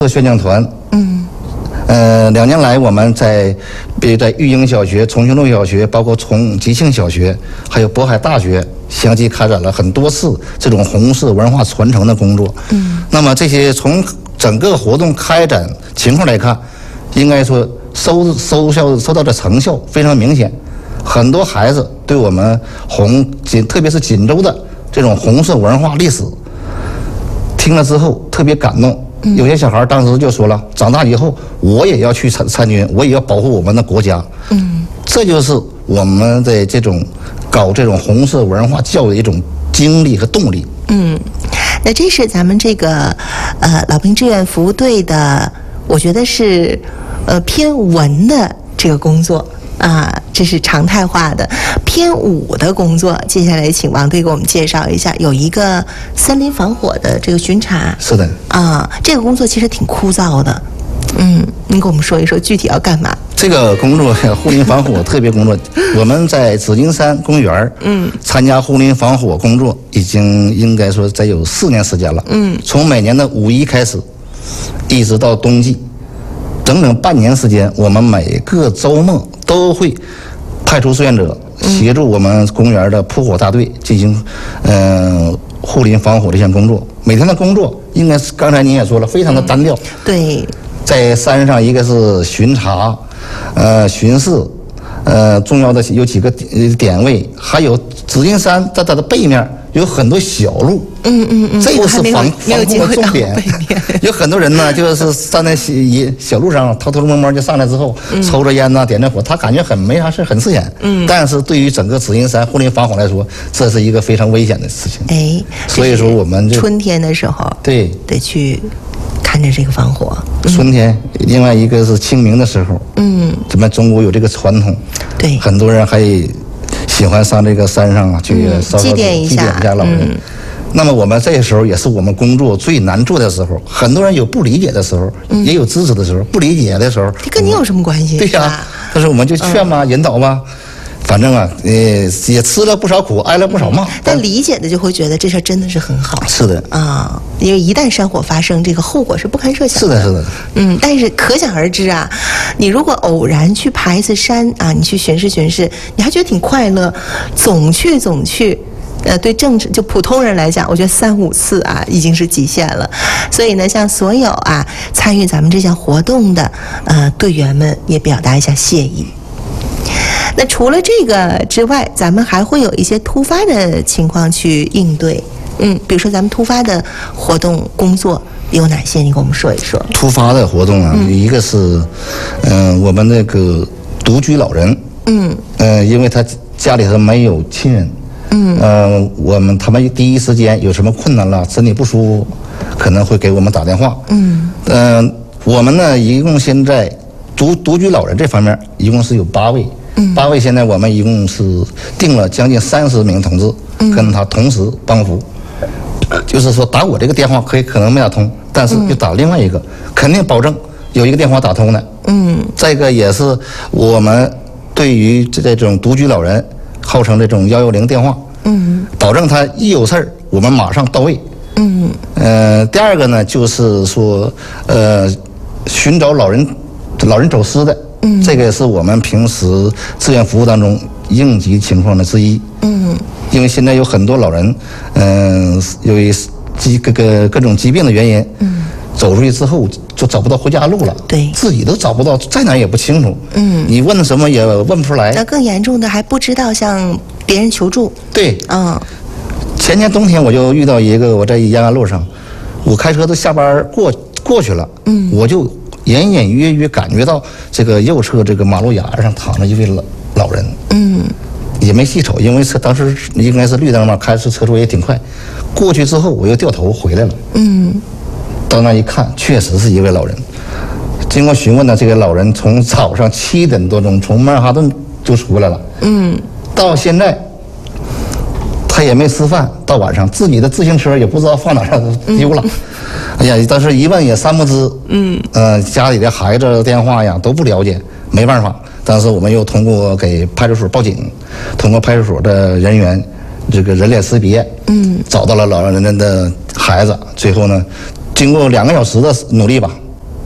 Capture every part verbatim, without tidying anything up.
宣讲团，嗯，呃，两年来我们在，比如在育英小学、重庆路小学，包括重吉庆小学，还有渤海大学，相继开展了很多次这种红色文化传承的工作。嗯，那么这些从整个活动开展情况来看，应该说收收效收到的成效非常明显，很多孩子对我们红锦，特别是锦州的这种红色文化历史，听了之后特别感动。有些小孩当时就说了，长大以后我也要去参参军，我也要保护我们的国家。嗯，这就是我们的这种搞这种红色文化教育的一种精力和动力。 嗯，那这是咱们这个呃老兵志愿服务队的，我觉得是呃偏文的这个工作。啊，这是常态化的。偏武的工作，接下来请王队给我们介绍一下，有一个森林防火的这个巡查。 是的。啊， 这个工作其实挺枯燥的。嗯，您给我们说一说具体要干嘛？ 这个工作护林防火特别工作，我们在紫金山公园嗯参加护林防火工作已经应该说再有四年时间了。嗯，从每年的五一开始，一直到冬季，整整半年时间，我们每个周末都会派出志愿者协助我们公园的扑火大队进行嗯、呃、护林防火这项工作。每天的工作应该是刚才您也说了，非常的单调。 嗯、对， 在山上一个是巡查，呃巡视，呃重要的有几个点位，还有紫金山在它的背面有很多小路。嗯嗯嗯，这个是防防控的重点。有很多人呢，就是站在小路上偷偷摸摸就上来之后，嗯、抽着烟呐、啊，点着火，他感觉很没啥事，很刺眼。嗯，但是对于整个紫金山护林防火来说，这是一个非常危险的事情。 哎， 所以说我们就春天的时候， 对， 得去看着这个防火。 嗯、春天，另外一个是清明的时候。嗯，咱们中国有这个传统。 对， 很多人还喜欢上这个山上啊去烧祭奠一下祭奠一下老人。嗯，那么我们这个时候也是我们工作最难做的时候，很多人有不理解的时候，嗯、也有支持的时候，不理解的时候， 这跟你有什么关系？ 对呀、啊，但是我们就劝嘛，嗯、引导嘛，反正啊，呃，也吃了不少苦，挨了不少骂。 但理解的就会觉得这事真的是很好。 是的啊，因为一旦山火发生，这个后果是不堪设想的。 是的，是的。 嗯，但是可想而知啊，你如果偶然去爬一次山啊，你去巡视巡视，你还觉得挺快乐，总去总去。呃，对政治就普通人来讲，我觉得三五次啊已经是极限了。所以呢，向所有啊参与咱们这项活动的呃队员们也表达一下谢意。那除了这个之外，咱们还会有一些突发的情况去应对。嗯，比如说咱们突发的活动工作有哪些？你跟我们说一说。 突发的活动啊，嗯、一个是嗯、呃、我们那个独居老人。嗯。呃，因为他家里头没有亲人。嗯，呃，我们他们第一时间有什么困难了，身体不舒服，可能会给我们打电话。嗯，嗯、呃，我们呢，一共现在独独居老人这方面一共是有八位。嗯，八位现在我们一共是定了将近三十名同志，嗯、跟他同时帮扶。就是说打我这个电话可以可能没打通，但是就打另外一个，嗯、肯定保证有一个电话打通的。嗯，这个也是我们对于这种独居老人。号称这种幺幺零电话，嗯，保证他一有事儿，我们马上到位，嗯，呃，第二个呢，就是说，呃，寻找老人，老人走失的，嗯，这个也是我们平时志愿服务当中应急情况的之一，嗯，因为现在有很多老人，嗯、呃，由于疾各个各种疾病的原因，嗯。走出去之后就找不到回家路了， 对， 自己都找不到，在哪也不清楚。嗯，你问什么也问不出来。 那更严重的还不知道向别人求助。 对， 嗯。 前年冬天我就遇到一个，我在延安路上，我开车都下班过过去了，嗯，我就隐隐约约感觉到这个右侧这个马路牙子上躺着一位老老人，嗯，也没细瞅，因为车当时应该是绿灯嘛，开车车速也挺快，过去之后我又掉头回来了，嗯。到那一看，确实是一位老人。经过询问呢，这个老人从早上七点多钟从曼哈顿就出来了，嗯，到现在他也没吃饭，到晚上自己的自行车也不知道放哪儿丢了。嗯、哎呀，但是一问也三不知，嗯，呃，家里的孩子电话呀都不了解，没办法。当时我们又通过给派出所报警，通过派出所的人员这个人脸识别，嗯，找到了老人的孩子，最后呢。经过两个小时的努力吧，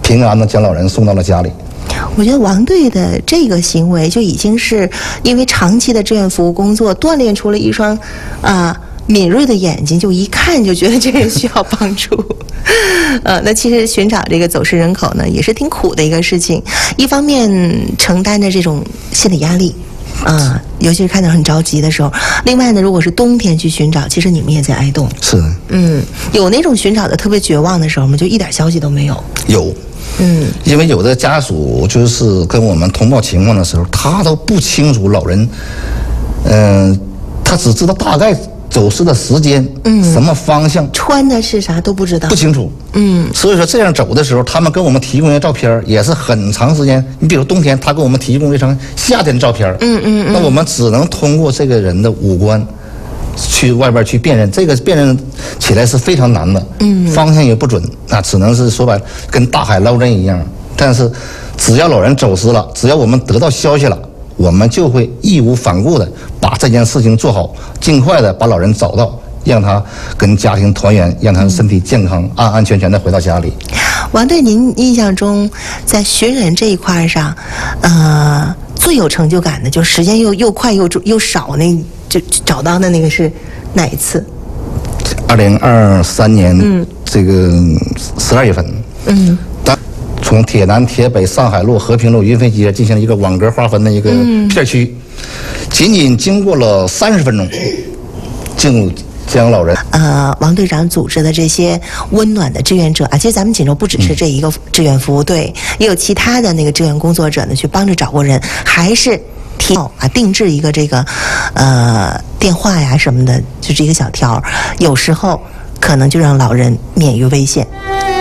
平安的将老人送到了家里。 我觉得王队的这个行为就已经是因为长期的志愿服务工作锻炼出了一双啊、敏锐的眼睛，就一看就觉得这人需要帮助。呃，那其实寻找这个走失人口呢，也是挺苦的一个事情。一方面承担着这种心理压力，啊、尤其是看到很着急的时候。另外呢，如果是冬天去寻找，其实你们也在挨冻。 是的， 嗯，有那种寻找的特别绝望的时候吗？就一点消息都没有。 有。 嗯， 因为有的家属就是跟我们通报情况的时候，他都不清楚老人，嗯、呃，他只知道大概走失的时间，嗯，什么方向， 穿的是啥都不知道， 不清楚，嗯，所以说这样走的时候，他们跟我们提供的照片也是很长时间。你比如冬天，他给我们提供一张夏天的照片，嗯嗯嗯，那我们只能通过这个人的五官去外边去辨认，这个辨认起来是非常难的，嗯，方向也不准，那只能是说白了跟大海捞针一样。但是只要老人走失了，只要我们得到消息了，我们就会义无反顾的把这件事情做好，尽快的把老人找到，让他跟家庭团圆，让他身体健康，安安全全的回到家里。 王队，您印象中在寻人这一块上，呃，最有成就感的，就时间又又快又又少，那就找到的那个是哪一次？ 二零二三年，嗯，这个十二月份，嗯，当从铁南、铁北、上海路、和平路、云飞街进行了一个网格划分的一个片区，嗯、仅仅经过了三十分钟，进入将老人。 呃，王队长组织的这些温暖的志愿者啊，其实咱们锦州不只是这一个志愿服务队，嗯、也有其他的那个志愿工作者呢，去帮着找过人，还是提啊定制一个这个呃电话呀什么的，就是一个小条，有时候可能就让老人免于危险。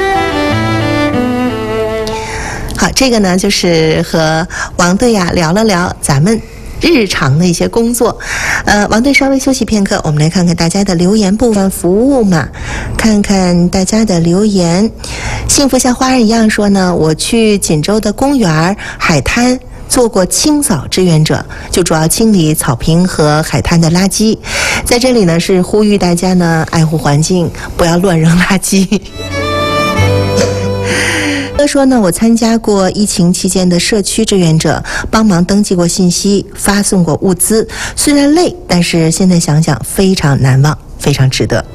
好，这个呢就是和王队呀聊了聊咱们日常的一些工作。呃，王队稍微休息片刻，我们来看看大家的留言部分服务嘛，看看大家的留言。幸福像花儿一样说呢，我去锦州的公园海滩做过清扫志愿者，就主要清理草坪和海滩的垃圾。在这里呢是呼吁大家呢爱护环境，不要乱扔垃圾。哥说呢，我参加过疫情期间的社区志愿者，帮忙登记过信息，发送过物资。虽然累，但是现在想想非常难忘，非常值得。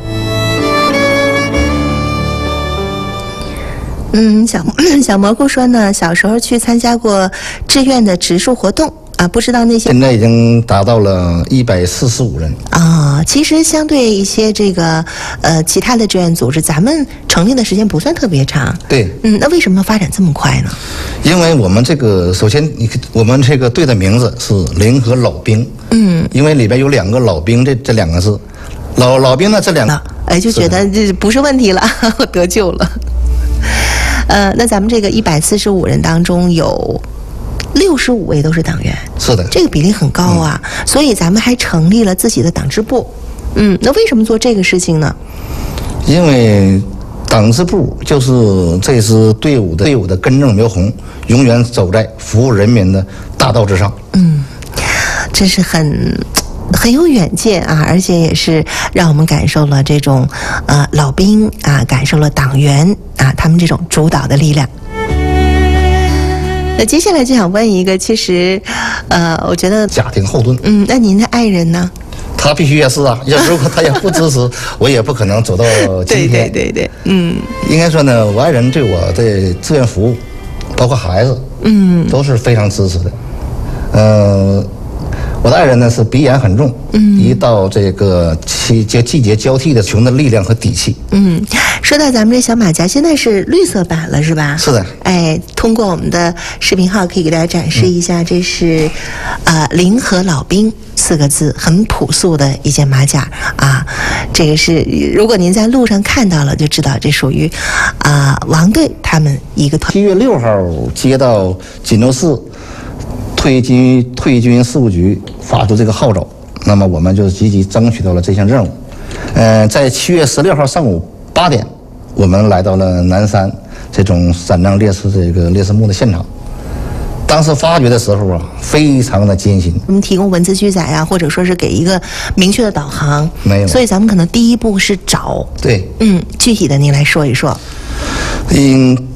嗯，小小蘑菇说呢，小时候去参加过志愿的植树活动啊，不知道那些现在已经达到了一百四十五人啊。其实相对一些这个呃其他的志愿组织，咱们成立的时间不算特别长。 对， 嗯，那为什么发展这么快呢？ 因为我们这个首先，你我们这个队的名字是联合老兵，嗯，因为里边有两个老兵这这两个字，老老兵呢这两个， 哎，就觉得这不是问题了，我得救了。呃，那咱们这个一百四十五人当中有六十五位都是党员， 是的， 这个比例很高啊，嗯、所以咱们还成立了自己的党支部。嗯，那为什么做这个事情呢？ 因为党支部就是这支队伍的队伍的根正苗红，永远走在服务人民的大道之上。 嗯，这是很很有远见啊，而且也是让我们感受了这种呃老兵啊，感受了党员啊他们这种主导的力量。那接下来就想问一个，其实呃我觉得家庭后盾， 嗯，那您的爱人呢？ 他必须也是啊，要如果他也不支持，我也不可能走到今天。 对对对对，嗯， 应该说呢，我爱人对我的志愿服务，包括孩子，嗯，都是非常支持的。呃，我的爱人呢是鼻炎很重，嗯，一到这个季节季节交替的穷的力量和底气。 嗯，说到咱们这小马甲，现在是绿色版了，是吧？ 是的。 哎，通过我们的视频号可以给大家展示一下，嗯、这是呃“临河老兵”四个字，很朴素的一件马甲啊。这个是如果您在路上看到了，就知道这属于啊、呃、王队他们一个团。 七月六号接到锦州市退军退军事务局发出这个号召，那么我们就积极争取到了这项任务。呃，在七月十六号上午八点，我们来到了南山这种散葬烈士这个烈士墓的现场。当时发掘的时候啊，非常的艰辛。 我们提供文字记载啊，或者说是给一个明确的导航， 没有。 所以咱们可能第一步是找。 对， 嗯，具体的您来说一说。 嗯，